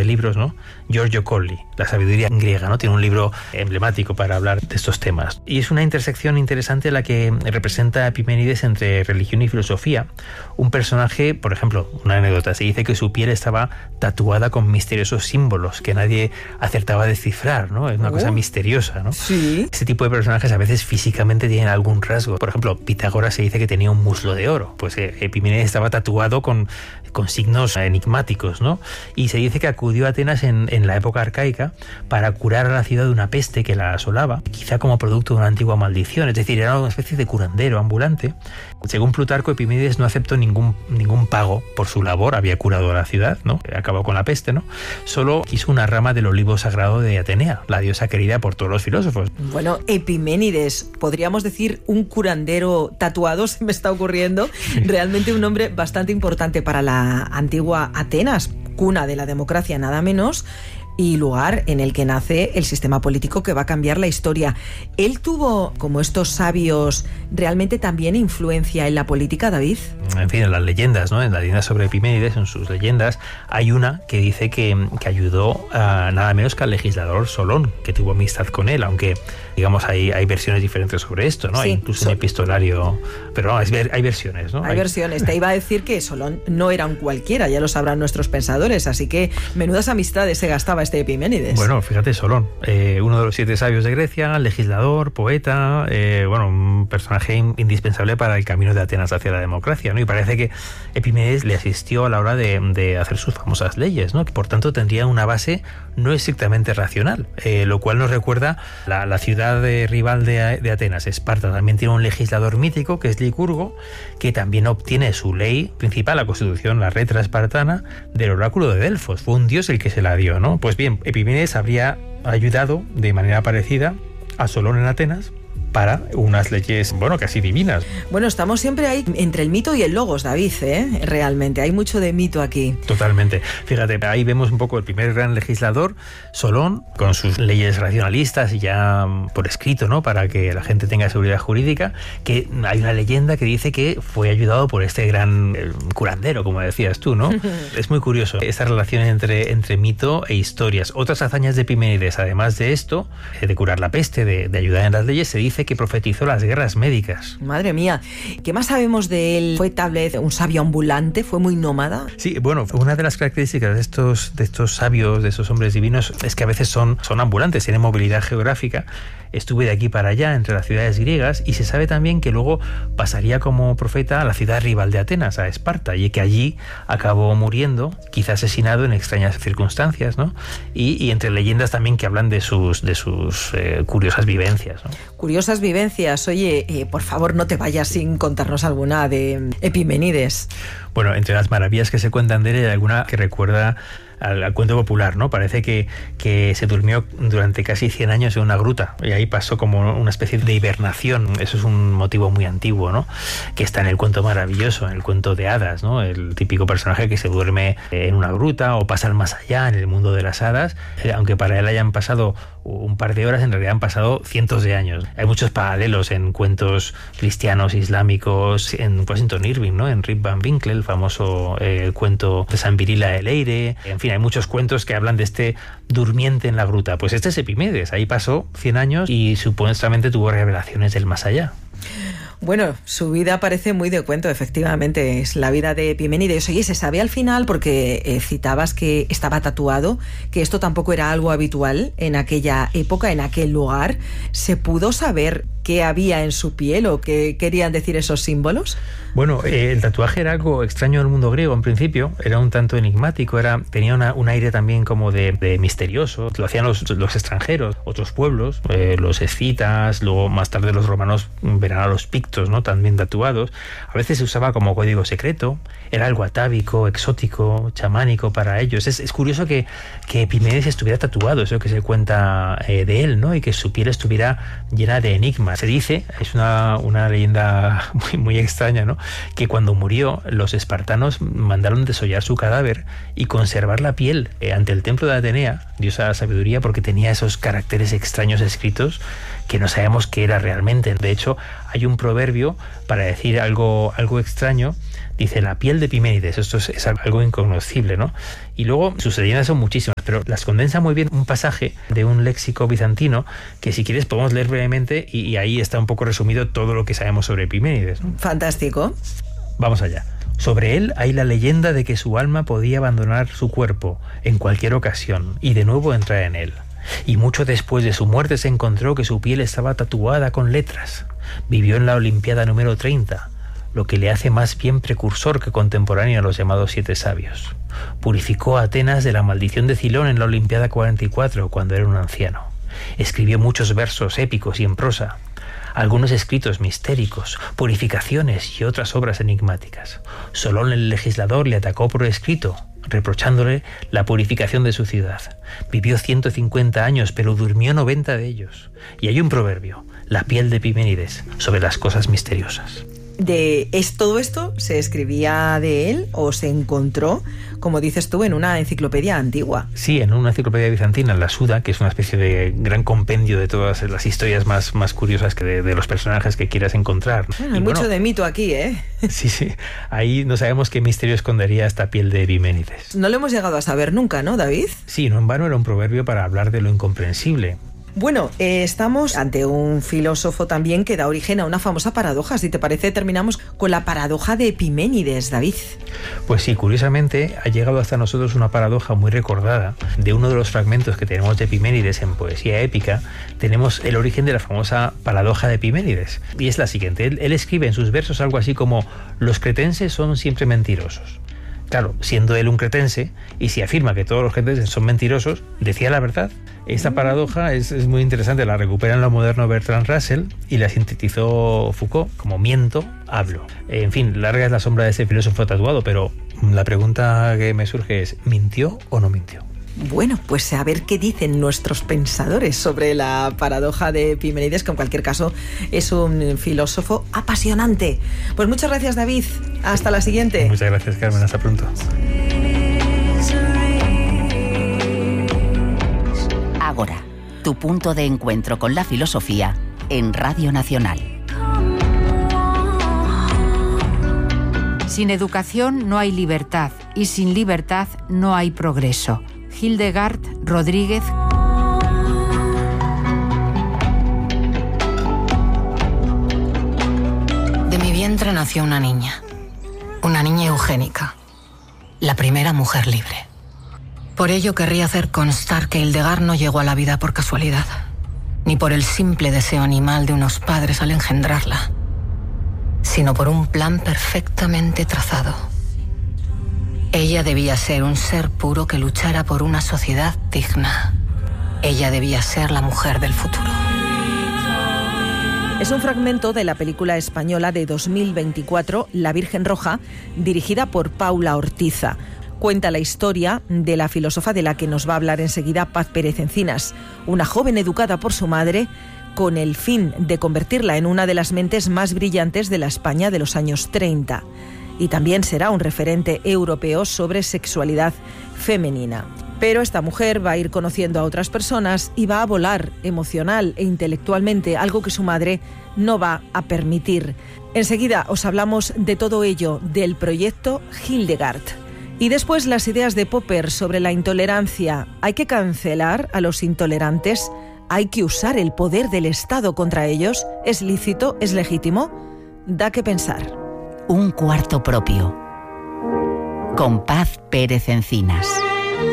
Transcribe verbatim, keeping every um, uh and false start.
de libros, ¿no? Giorgio Colli, La sabiduría griega, ¿no? Tiene un libro emblemático para hablar de estos temas. Y es una intersección interesante la que representa a Epiménides entre religión y filosofía. Un personaje, por ejemplo, una anécdota, se dice que su piel estaba tatuada con misteriosos símbolos que nadie acertaba a descifrar, ¿no? Es una oh. cosa misteriosa, ¿no? Sí. Ese tipo de personajes a veces físicamente tienen algún rasgo. Por ejemplo, Pitágoras se dice que tenía un muslo de oro. Pues eh, Epiménides estaba tatuado con, con signos enigmáticos, ¿no? Y se dice que acudió a Atenas en, en la época arcaica para curar a la ciudad de una peste que la asolaba, quizá como producto de una antigua maldición. Es decir, era una especie de curandero ambulante. Según Plutarco, Epiménides no aceptó ningún, ningún pago por su labor. Había curado a la ciudad, ¿no? Acabó con la peste, ¿no? Solo quiso una rama del olivo sagrado de Atenea, la diosa querida por todos los filósofos. Bueno, Epiménides, podríamos decir un curandero tatuado, se me está ocurriendo. Sí. Realmente un nombre bastante importante para la antigua Atenas, cuna de la democracia nada menos, y lugar en el que nace el sistema político que va a cambiar la historia. ¿Él tuvo, como estos sabios, realmente también influencia en la política, David? En fin, en las leyendas, ¿no? En las leyendas sobre Epiménides, en sus leyendas, hay una que dice que, que ayudó a nada menos que al legislador Solón, que tuvo amistad con él, aunque, digamos, hay, hay versiones diferentes sobre esto, ¿no? Sí, hay incluso so- un epistolario, pero no, es, hay versiones, ¿no? Hay, hay versiones. Te iba a decir que Solón no era un cualquiera, ya lo sabrán nuestros pensadores, así que menudas amistades se gastaba este Epiménides. Bueno, fíjate, Solón, eh, uno de los siete sabios de Grecia, legislador, poeta, eh, bueno, un personaje indispensable para el camino de Atenas hacia la democracia, ¿no? Y parece que Epiménides le asistió a la hora de, de hacer sus famosas leyes, ¿no? Por tanto, tendría una base no estrictamente racional, eh, lo cual nos recuerda la, la ciudad de, rival de, de Atenas, Esparta. También tiene un legislador mítico que es Licurgo, que también obtiene su ley principal, la constitución, la retra espartana, del oráculo de Delfos. Fue un dios el que se la dio, ¿no? Pues bien, Epiménides habría ayudado de manera parecida a Solón en Atenas para unas leyes, bueno, casi divinas. Bueno, estamos siempre ahí entre el mito y el logos, David, ¿eh? Realmente, hay mucho de mito aquí. Totalmente. Fíjate, ahí vemos un poco el primer gran legislador, Solón, con sus leyes racionalistas y ya por escrito, ¿no? Para que la gente tenga seguridad jurídica, que hay una leyenda que dice que fue ayudado por este gran eh, curandero, como decías tú, ¿no? Es muy curioso esta relación entre, entre mito e historias. Otras hazañas de Epiménides, además de esto, de curar la peste, de, de ayudar en las leyes, se dice que profetizó las guerras médicas. Madre mía, ¿qué más sabemos de él? ¿Fue tal vez un sabio ambulante? ¿Fue muy nómada? Sí, bueno, una de las características de estos, de estos sabios, de estos hombres divinos, es que a veces son, son ambulantes, tienen movilidad geográfica. Estuve de aquí para allá entre las ciudades griegas y se sabe también que luego pasaría como profeta a la ciudad rival de Atenas, a Esparta, y que allí acabó muriendo, quizá asesinado en extrañas circunstancias, ¿no? Y, y entre leyendas también que hablan de sus, de sus eh, curiosas vivencias, ¿no? Curiosas vivencias. Oye, eh, por favor, no te vayas sin contarnos alguna de Epiménides. Bueno, entre las maravillas que se cuentan de él hay alguna que recuerda al, al cuento popular, ¿no? Parece que, que se durmió durante casi cien años en una gruta y ahí pasó como una especie de hibernación. Eso es un motivo muy antiguo, ¿no? Que está en el cuento maravilloso, en el cuento de hadas, ¿no? El típico personaje que se duerme en una gruta o pasa al más allá en el mundo de las hadas, eh, aunque para él hayan pasado un par de horas, en realidad han pasado cientos de años. Hay muchos paralelos en cuentos cristianos, islámicos, en Washington Irving, ¿no? En Rip Van Winkle, el famoso eh, cuento de San Virila el Eire. En fin, hay muchos cuentos que hablan de este durmiente en la gruta. Pues este es Epiménides, ahí pasó cien años y supuestamente tuvo revelaciones del más allá. Bueno, su vida parece muy de cuento, efectivamente, es la vida de Epiménides. Oye, ¿se sabe al final, porque eh, citabas que estaba tatuado, que esto tampoco era algo habitual en aquella época, en aquel lugar? ¿Se pudo saber qué había en su piel o qué querían decir esos símbolos? Bueno, eh, el tatuaje era algo extraño en el mundo griego en principio, era un tanto enigmático, era, tenía una, un aire también como de, de misterioso. Lo hacían los, los extranjeros, otros pueblos, eh, los escitas, luego más tarde los romanos verán a los pictos, ¿no? También tatuados. A veces se usaba como código secreto, era algo atávico, exótico, chamánico para ellos. Es, es curioso que, que Epiménides estuviera tatuado, eso que se cuenta eh, de él, ¿no? Y que su piel estuviera llena de enigmas. Se dice, es una, una leyenda muy, muy extraña, ¿no? Que cuando murió, los espartanos mandaron desollar su cadáver y conservar la piel eh, ante el templo de Atenea diosa de la sabiduría, porque tenía esos caracteres extraños escritos que no sabemos qué era realmente. De hecho, hay un proverbio para decir algo, algo extraño. Dice la piel de Epiménides. Esto es, es algo incognoscible, ¿no? Y luego sus leyendas son muchísimas, pero las condensa muy bien un pasaje de un léxico bizantino que, si quieres, podemos leer brevemente, y, y ahí está un poco resumido todo lo que sabemos sobre Epiménides, ¿no? Fantástico. Vamos allá. Sobre él hay la leyenda de que su alma podía abandonar su cuerpo en cualquier ocasión y de nuevo entrar en él. Y mucho después de su muerte se encontró que su piel estaba tatuada con letras. Vivió en la Olimpiada número treinta, lo que le hace más bien precursor que contemporáneo a los llamados siete sabios. Purificó a Atenas de la maldición de Cilón en la Olimpiada cuarenta y cuatro, cuando era un anciano. Escribió muchos versos épicos y en prosa, algunos escritos mistéricos, purificaciones y otras obras enigmáticas. Solón el legislador le atacó por escrito, reprochándole la purificación de su ciudad. Vivió ciento cincuenta años, pero durmió noventa de ellos. Y hay un proverbio, la piel de Epiménides, sobre las cosas misteriosas. De es todo esto se escribía de él o se encontró, como dices tú, en una enciclopedia antigua. Sí, en una enciclopedia bizantina, la Suda, que es una especie de gran compendio de todas las historias más, más curiosas que de, de los personajes que quieras encontrar. Bueno, hay mucho bueno, de mito aquí, ¿eh? Sí, sí. Ahí no sabemos qué misterio escondería esta piel de Epiménides. No lo hemos llegado a saber nunca, ¿no, David? Sí, no en vano era un proverbio para hablar de lo incomprensible. Bueno, eh, estamos ante un filósofo también que da origen a una famosa paradoja. Si te parece, terminamos con la paradoja de Epiménides, David. Pues sí, curiosamente ha llegado hasta nosotros una paradoja muy recordada. De uno de los fragmentos que tenemos de Epiménides en poesía épica, tenemos el origen de la famosa paradoja de Epiménides. Y es la siguiente, él, él escribe en sus versos algo así como: los cretenses son siempre mentirosos. Claro, siendo él un cretense, y si afirma que todos los cretenses son mentirosos, ¿decía la verdad? Esta paradoja es, es muy interesante, la recupera en lo moderno Bertrand Russell y la sintetizó Foucault como miento, hablo. En fin, larga es la sombra de ese filósofo tatuado, pero la pregunta que me surge es, ¿mintió o no mintió? Bueno, pues a ver qué dicen nuestros pensadores sobre la paradoja de Epiménides, que en cualquier caso es un filósofo apasionante. Pues muchas gracias, David. Hasta la siguiente. Muchas gracias, Carmen. Hasta pronto. Ágora, tu punto de encuentro con la filosofía en Radio Nacional. Sin educación no hay libertad y sin libertad no hay progreso. Hildegard Rodríguez. De mi vientre nació una niña, una niña eugénica, la primera mujer libre. Por ello querría hacer constar que Hildegard no llegó a la vida por casualidad, ni por el simple deseo animal de unos padres al engendrarla, sino por un plan perfectamente trazado. Ella debía ser un ser puro que luchara por una sociedad digna. Ella debía ser la mujer del futuro. Es un fragmento de la película española de dos mil veinticuatro, La Virgen Roja, dirigida por Paula Ortiza. Cuenta la historia de la filósofa de la que nos va a hablar enseguida Paz Pérez Encinas, una joven educada por su madre con el fin de convertirla en una de las mentes más brillantes de la España de los años treinta. Y también será un referente europeo sobre sexualidad femenina. Pero esta mujer va a ir conociendo a otras personas y va a volar emocional e intelectualmente, algo que su madre no va a permitir. Enseguida os hablamos de todo ello, del proyecto Hildegard. Y después las ideas de Popper sobre la intolerancia. ¿Hay que cancelar a los intolerantes? ¿Hay que usar el poder del Estado contra ellos? ¿Es lícito? ¿Es legítimo? Da que pensar. Un cuarto propio. Con Paz Pérez Encinas.